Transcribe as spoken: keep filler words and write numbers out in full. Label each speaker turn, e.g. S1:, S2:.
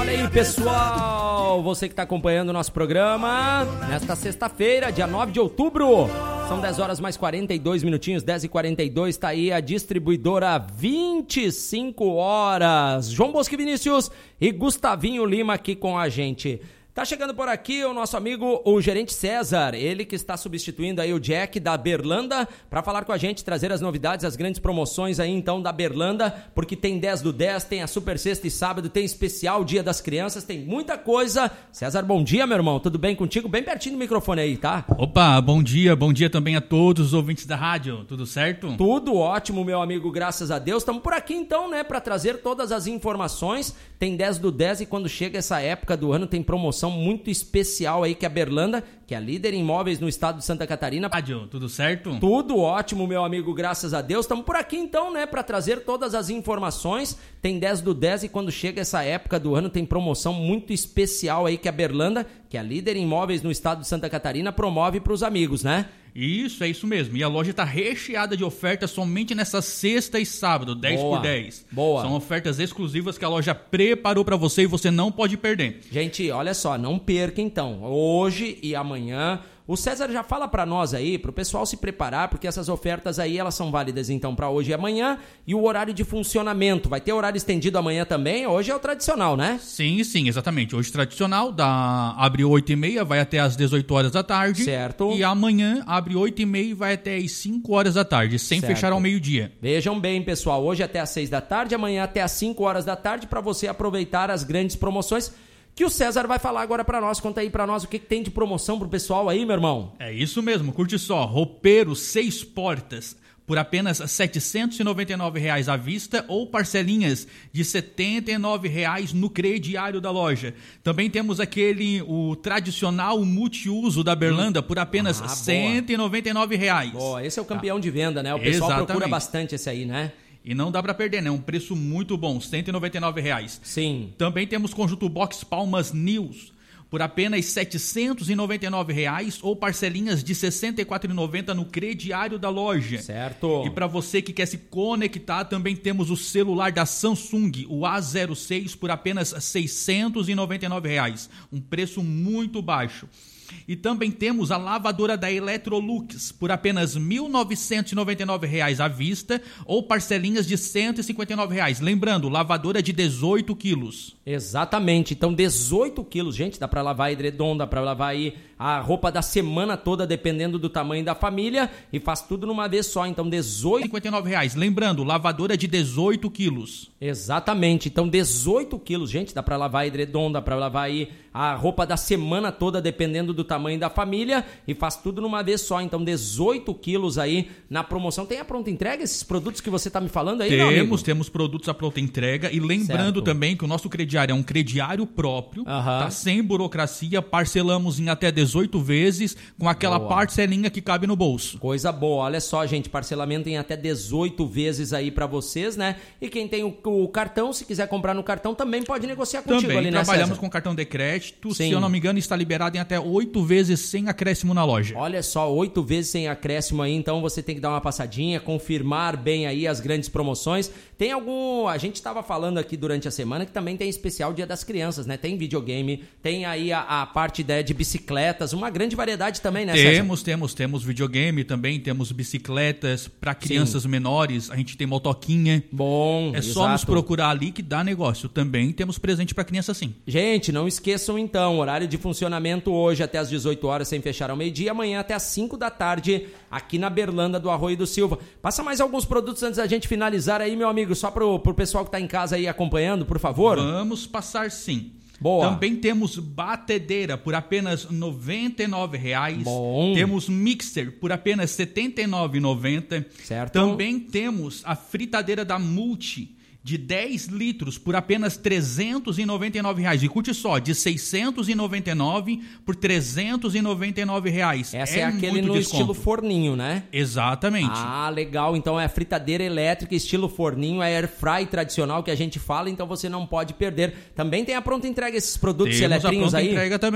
S1: Olha aí, pessoal, você que está acompanhando o nosso programa nesta sexta-feira, dia nove de outubro, são dez horas mais quarenta e dois minutinhos, dez e quarenta e dois, está aí a distribuidora vinte e cinco horas. João Bosco e Vinícius e Gustavinho Lima aqui com a gente. Tá chegando por aqui o nosso amigo, o gerente César, ele que está substituindo aí o Jack da Berlanda para falar com a gente, trazer as novidades, as grandes promoções aí então da Berlanda, porque tem dez do dez, tem a Super Sexta e Sábado, tem especial Dia das Crianças, tem muita coisa. César, bom dia, meu irmão, tudo bem contigo? Bem pertinho do microfone aí, tá?
S2: Opa, bom dia, bom dia também a todos os ouvintes da rádio, tudo certo?
S1: Tudo ótimo, meu amigo, graças a Deus. Estamos por aqui então, né, para trazer todas as informações. Tem dez do dez e quando chega essa época do ano tem promoção muito especial aí que a Berlanda, que é a líder em imóveis no estado de Santa Catarina.
S2: Rádio, tudo certo?
S1: Tudo ótimo, meu amigo, graças a Deus. Estamos por aqui então, né, para trazer todas as informações. Tem dez do dez e quando chega essa época do ano tem promoção muito especial aí que a Berlanda, que é a líder em imóveis no estado de Santa Catarina, promove para os amigos, né?
S2: Isso, é isso mesmo. E a loja está recheada de ofertas somente nessa sexta e sábado, dez por dez.
S1: Boa.
S2: São ofertas exclusivas que a loja preparou para você e você não pode perder.
S1: Gente, olha só, não perca então. Hoje e amanhã... O César já fala para nós aí, para o pessoal se preparar, porque essas ofertas aí, elas são válidas então para hoje e amanhã, e o horário de funcionamento, vai ter horário estendido amanhã também, hoje é o tradicional, né?
S2: Sim, sim, exatamente, hoje tradicional, da... abre oito e meia, vai até às dezoito horas da tarde.
S1: Certo.
S2: E amanhã abre oito e meia e vai até às cinco horas da tarde, sem
S1: certo.
S2: Fechar ao meio-dia.
S1: Vejam bem, pessoal, hoje até às seis da tarde, amanhã até às cinco horas da tarde, para você aproveitar as grandes promoções que o César vai falar agora pra nós. Conta aí pra nós o que, que tem de promoção pro pessoal aí, meu irmão.
S2: É isso mesmo, curte só, roupeiro seis portas por apenas setecentos e noventa e nove reais à vista ou parcelinhas de setenta e nove reais no crediário da loja. Também temos aquele, o tradicional multiuso da Berlanda por apenas ah, cento e noventa e nove reais.
S1: Boa, esse é o campeão ah. de venda, né? O pessoal Exatamente. Procura bastante esse aí, né?
S2: E não dá para perder, né? Um preço muito bom, cento e noventa e nove reais.
S1: Sim.
S2: Também temos conjunto Box Palmas News por apenas setecentos e noventa e nove reais ou parcelinhas de sessenta e quatro reais e noventa centavos no crediário da loja.
S1: Certo.
S2: E para você que quer se conectar, também temos o celular da Samsung, o A zero seis, por apenas seiscentos e noventa e nove reais. Um preço muito baixo. E também temos a lavadora da Electrolux por apenas mil novecentos e noventa e nove reais à vista ou parcelinhas de cento e cinquenta e nove reais. Lembrando, lavadora de dezoito quilos.
S1: Exatamente, então dezoito quilos, gente, dá para lavar edredom, dá para lavar aí a roupa da semana toda, dependendo do tamanho da família, e faz tudo numa vez só, então dezoito...
S2: cinquenta e nove reais, lembrando, lavadora de dezoito quilos.
S1: Exatamente, então dezoito quilos, gente, dá para lavar edredom, dá para lavar aí a roupa da semana toda, dependendo do tamanho da família, e faz tudo numa vez só, então dezoito quilos aí na promoção. Tem a pronta entrega, esses produtos que você tá me falando aí,
S2: Temos,
S1: meu amigo?
S2: temos produtos à pronta entrega, e lembrando certo. Também que o nosso crediário é um crediário próprio, uh-huh. tá sem burocracia, parcelamos em até dezoito vezes, com aquela boa. Parcelinha que cabe no bolso.
S1: Coisa boa, olha só, gente, parcelamento em até dezoito vezes aí pra vocês, né? E quem tem o, o cartão, se quiser comprar no cartão, também pode negociar contigo
S2: também,
S1: ali, né,
S2: trabalhamos
S1: César?
S2: Com cartão de crédito, Sim. se eu não me engano, está liberado em até oito vezes sem acréscimo na loja.
S1: Olha só, oito vezes sem acréscimo aí, então você tem que dar uma passadinha, confirmar bem aí as grandes promoções. Tem algum... A gente estava falando aqui durante a semana que também tem especial Dia das Crianças, né? Tem videogame, tem aí a, a parte de, de bicicletas, uma grande variedade também, né, César?
S2: Temos, temos, temos videogame também, temos bicicletas para crianças Sim. menores, a gente tem motoquinha.
S1: Bom,
S2: É
S1: exato.
S2: só nos procurar ali que dá negócio. Também temos presente para criança sim.
S1: Gente, não esqueçam então, horário de funcionamento hoje até às dezoito horas sem fechar ao meio-dia, amanhã até às cinco da tarde aqui na Berlanda do Arroio do Silva. Passa mais alguns produtos antes da gente finalizar aí, meu amigo, só pro, pro pessoal que tá em casa aí acompanhando, por favor.
S2: Vamos passar sim.
S1: Boa.
S2: Também temos batedeira por apenas noventa e nove reais.
S1: Bom.
S2: Temos mixer por apenas setenta e nove reais e noventa centavos.
S1: Certo.
S2: Também temos a fritadeira da Multi de dez litros por apenas trezentos e noventa e nove reais. E curte só, de seiscentos e noventa e nove por trezentos e noventa e nove reais.
S1: Essa é,
S2: é
S1: aquele no
S2: desconto.
S1: Estilo forninho, né?
S2: Exatamente.
S1: Ah, legal. Então é a fritadeira elétrica estilo forninho, é air fry tradicional que a gente fala, então você não pode perder. Também tem a pronta entrega esses produtos
S2: Temos
S1: eletrinhos
S2: a pronta
S1: aí?
S2: Entrega também.